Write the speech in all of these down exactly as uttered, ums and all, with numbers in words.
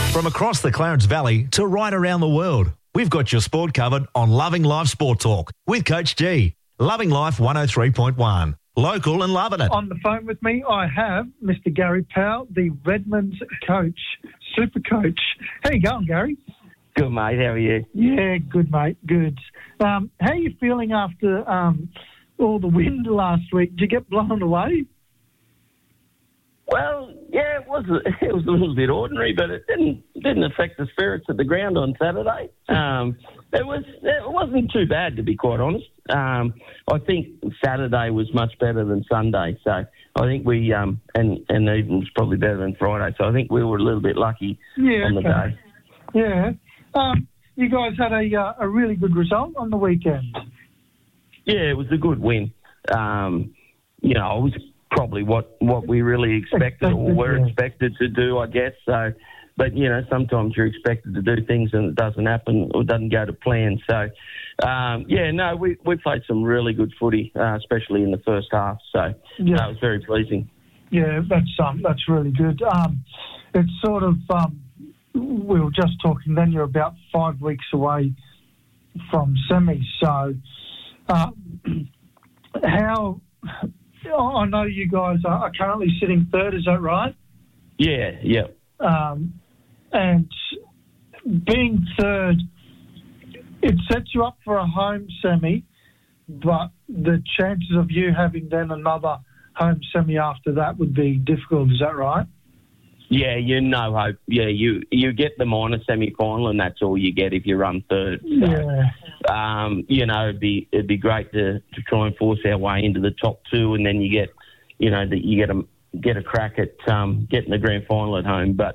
From across the Clarence Valley to right around the world, we've got your sport covered on Loving Life Sport Talk with Coach G. Loving Life one oh three point one. Local and loving it. On the phone with me, I have Mister Gary Powell, the Redmonds coach, super coach. How you going, Gary? Good, mate. How are you? Yeah, good, mate. Good. Um, how are you feeling after um, all the wind last week? Did you get blown away? Well, yeah, it was it was a little bit ordinary, but it didn't didn't affect the spirits at the ground on Saturday. Um, it was it wasn't too bad, to be quite honest. Um, I think Saturday was much better than Sunday, so I think we um, and and even was probably better than Friday. So I think we were a little bit lucky yeah, on the okay. day. Yeah, um, you guys had a uh, a really good result on the weekend. Yeah, it was a good win. Um, you know, it was probably what, what we really expected, expected or were yeah. expected to do, I guess. So, but you know, sometimes you're expected to do things and it doesn't happen or doesn't go to plan. So, um, yeah, no, we we played some really good footy, uh, especially in the first half. So, yeah, that uh, was very pleasing. Yeah, that's um, that's really good. Um, it's sort of um, we were just talking. Then you're about five weeks away from semis. So, uh, how? I know you guys are currently sitting third. Is that right? Yeah, yeah. Um, and being third, it sets you up for a home semi, but the chances of you having then another home semi after that would be difficult. Is that right? Yeah, you know hope. Yeah, you you get the minor semi-final, and that's all you get if you run third. So, yeah. Um, you know, it'd be it'd be great to, to try and force our way into the top two, and then you get, you know, that you get a get a crack at um, getting the grand final at home. But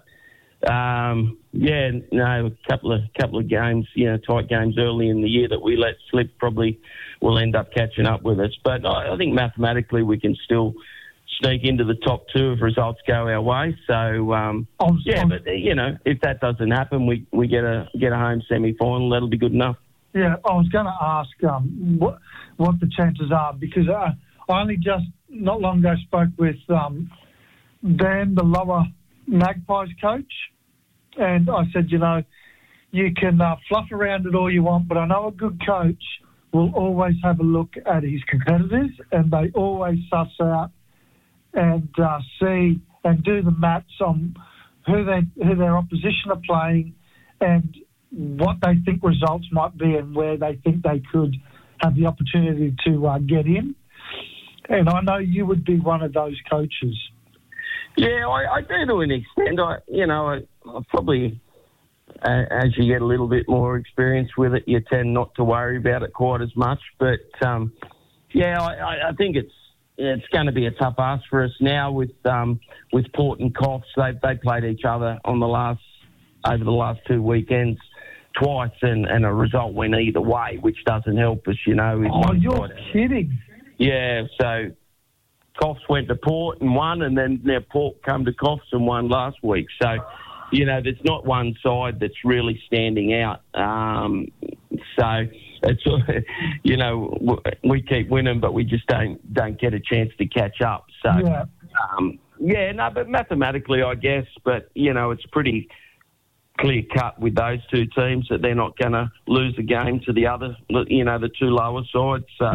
um, yeah, no, a couple of couple of games, you know, tight games early in the year that we let slip probably will end up catching up with us. But I, I think mathematically we can still sneak into the top two if results go our way. So um, was, yeah, was, but you know, if that doesn't happen, we, we get a get a home semi-final. That'll be good enough. Yeah, I was going to ask um, what what the chances are because uh, I only just not long ago spoke with um, Dan, the Lower Magpies coach, and I said, you know, you can uh, fluff around it all you want, but I know a good coach will always have a look at his competitors, and they always suss out and uh, see and do the maths on who they who their opposition are playing and what they think results might be and where they think they could have the opportunity to uh, get in. And I know you would be one of those coaches. Yeah, I, I do to an extent. I, you know, I, I probably, uh, as you get a little bit more experience with it, you tend not to worry about it quite as much. But, um, yeah, I, I think it's it's going to be a tough ask for us now with um, with Port and Coffs. They they played each other on the last over the last two weekends twice, and, and a result went either way, which doesn't help us, you know. Oh, you're kidding. Yeah, so Coffs went to Port and won, and then now Port come to Coffs and won last week. So, you know, there's not one side that's really standing out. Um, so, it's you know, we keep winning, but we just don't don't get a chance to catch up. So, yeah, um, yeah no, but mathematically, I guess, but, you know, it's pretty clear cut with those two teams that they're not going to lose a game to the other, you know, the two lower sides. So,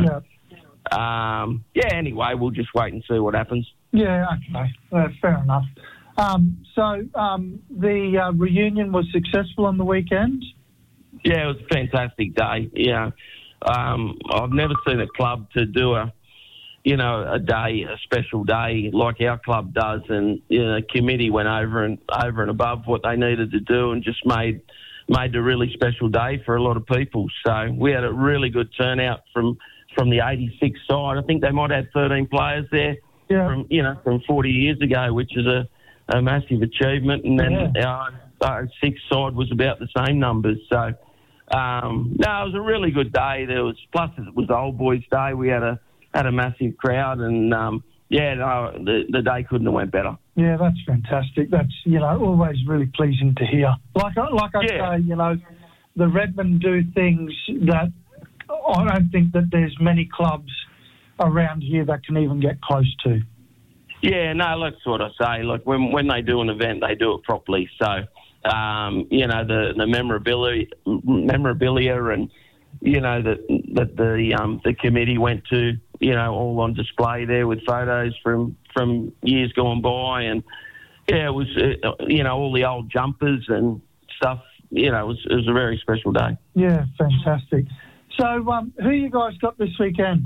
yeah, um, yeah anyway, we'll just wait and see what happens. Yeah, okay, uh, fair enough. Um, so um, the uh, reunion was successful on the weekend? Yeah, it was a fantastic day. Yeah, um, I've never seen a club to do a, you know, a day, a special day like our club does, and you know, the committee went over and over and above what they needed to do, and just made made a really special day for a lot of people. So we had a really good turnout from from the eighty-six side. I think they might have thirteen players there, yeah. from you know from forty years ago, which is a, a massive achievement. And then yeah. our, our sixth side was about the same numbers. So um, no, it was a really good day. There was plus it was the Old Boys' Day. We had a had a massive crowd, and um, yeah, no, the the day couldn't have went better. Yeah, that's fantastic. That's, you know, always really pleasing to hear. Like I, like I yeah. say, you know, the Redmond do things that I don't think that there's many clubs around here that can even get close to. Yeah, no, that's what I say. Look, when when they do an event, they do it properly. So, um, you know, the, the memorabilia, memorabilia and, you know, that that the um, the committee went to, you know, all on display there with photos from, from years gone by. And, yeah, it was, uh, you know, all the old jumpers and stuff. You know, it was, it was a very special day. Yeah, fantastic. So um, who you guys got this weekend?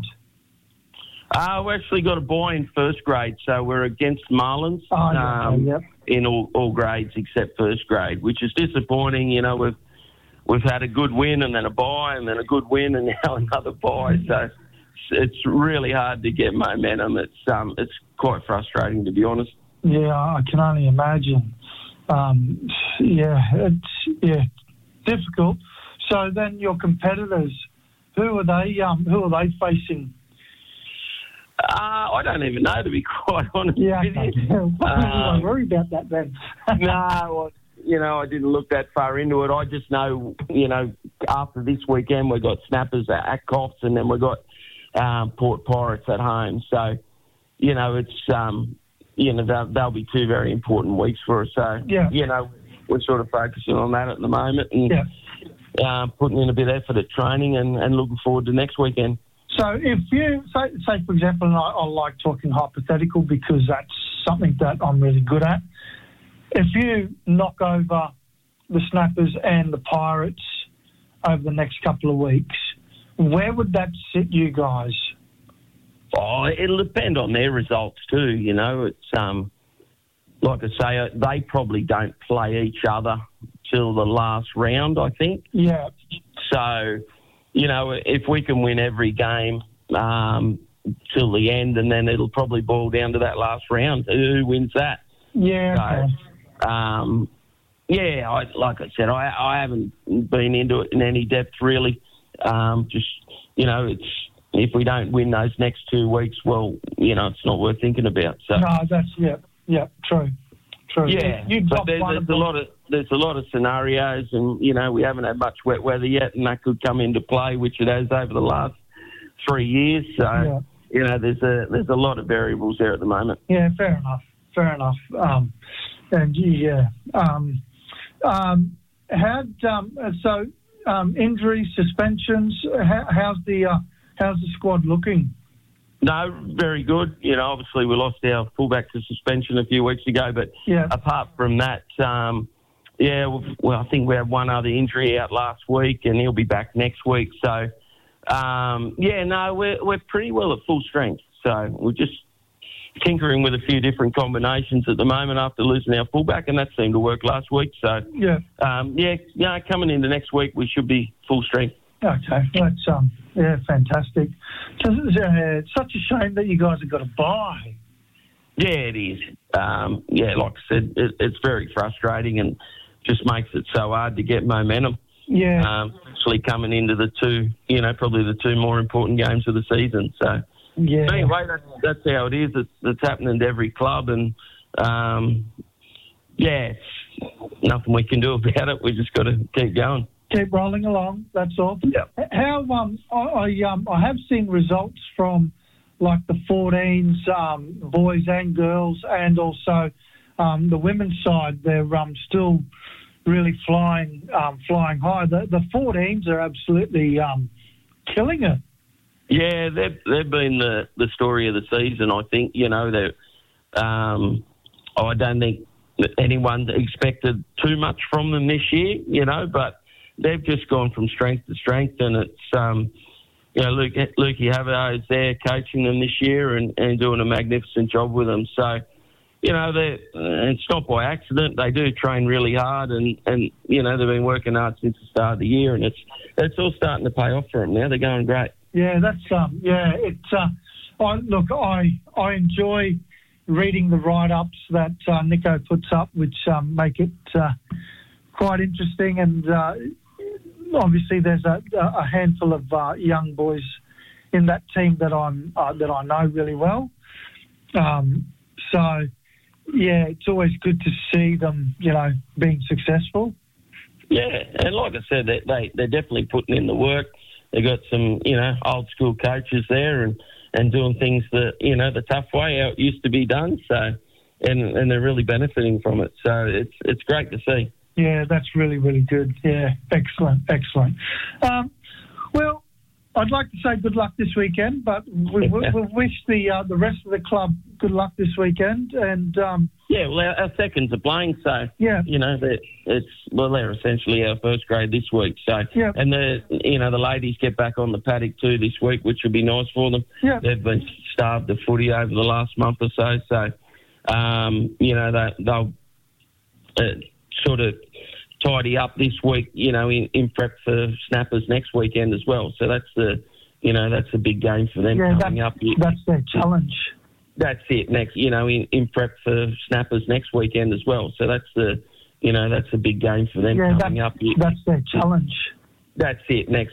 Uh, we actually got a boy in first grade, so we're against Marlins oh, yeah, um, yep. in all, all grades except first grade, which is disappointing. You know, we've we've had a good win and then a bye and then a good win and now another bye. So it's really hard to get momentum. It's um it's quite frustrating, to be honest. Yeah, I can only imagine. Um, yeah, it's yeah difficult. So then your competitors, who are they? Um, who are they facing? Uh, I don't even know, to be quite honest. Yeah, with okay. you. Well, Um, don't worry about that then. no, I, you know, I didn't look that far into it. I just know, you know, after this weekend we got Snappers at Coffs and then we got um, Port Pirates at home. So, you know, it's um, you know they'll, they'll be two very important weeks for us. So, yeah. you know, we're sort of focusing on that at the moment and yeah. uh, putting in a bit of effort at training and, and looking forward to next weekend. So if you, say, say for example, and I, I like talking hypothetical because that's something that I'm really good at. If you knock over the Snappers and the Pirates over the next couple of weeks, where would that sit you guys? Oh, it'll depend on their results too, you know. It's um, like I say, they probably don't play each other till the last round, I think. Yeah. So, you know, if we can win every game um, till the end, and then it'll probably boil down to that last round. Who wins that? Yeah. So, okay. um, yeah, I, like I said, I, I haven't been into it in any depth really. Um, just, you know, it's if we don't win those next two weeks, well, you know, it's not worth thinking about. So no, that's yeah, yeah, true, true. Yeah, you but there, there's a lot of there's a lot of scenarios, and you know, we haven't had much wet weather yet, and that could come into play, which it has over the last three years. So yeah. you know, there's a there's a lot of variables there at the moment. Yeah, fair enough, fair enough. Um, and yeah, um, um, had um, so um, injuries, suspensions. How, how's the uh, how's the squad looking? No, very good. You know, obviously we lost our fullback to suspension a few weeks ago, but yeah. apart from that, um, yeah, we've, well, I think we had one other injury out last week, and he'll be back next week. So, um, yeah, no, we're we're pretty well at full strength. So we're just tinkering with a few different combinations at the moment after losing our fullback, and that seemed to work last week. So, yeah, um, yeah, yeah, coming into next week we should be full strength. Okay, that's um, yeah, fantastic. So, uh, it's such a shame that you guys have got to buy. Yeah, it is. Um, yeah, like I said, it, it's very frustrating and just makes it so hard to get momentum. Yeah. Um, actually coming into the two, you know, probably the two more important games of the season. So, yeah. But anyway, that's, that's how it is. It's, it's happening to every club, and um, yeah, it's nothing we can do about it. We just got to keep going. Keep rolling along. That's all. Yeah. How um I, I um I have seen results from like the fourteens, um, boys and girls, and also um, the women's side. They're um still really flying um flying high. The the fourteens are absolutely um killing it. Yeah, they've they've been the the story of the season. I think you know they. Um, I don't think that anyone expected too much from them this year. You know, but. They've just gone from strength to strength, and it's, um, you know, Luke, Lukey Haverhart is there coaching them this year and, and doing a magnificent job with them. So, you know, uh, it's not by accident. They do train really hard, and, and, you know, they've been working hard since the start of the year, and it's it's all starting to pay off for them now. They're going great. Yeah, that's, um, yeah, it's, uh, I, look, I, I enjoy reading the write-ups that uh, Nico puts up, which um, make it uh, quite interesting, and, uh, obviously, there's a, a handful of uh, young boys in that team that I'm uh, that I know really well. Um, so, yeah, it's always good to see them, you know, being successful. Yeah, and like I said, they, they they're definitely putting in the work. They got some, you know, old school coaches there and, and doing things that you know the tough way how it used to be done. So, and and they're really benefiting from it. So it's it's great to see. Yeah, that's really, really good. Yeah, excellent, excellent. Um, well, I'd like to say good luck this weekend, but we, we, we wish the uh, the rest of the club good luck this weekend. And um, yeah, well, our, our seconds are playing, so yeah, you know that it's well, they're essentially our first grade this week. So yeah. and the you know the ladies get back on the paddock too this week, which would be nice for them. Yeah. They've been starved of footy over the last month or so, so um, you know they, they'll uh, sort of tidy up this week, you know, in, in prep for snappers next weekend as well. So that's the, you know, that's a big game for them yeah, coming that's, up. That's their challenge. That's it. Next, you know, in, in prep for snappers next weekend as well. So that's the, you know, that's a big game for them yeah, coming that's, up. That's their challenge. That's it. Next.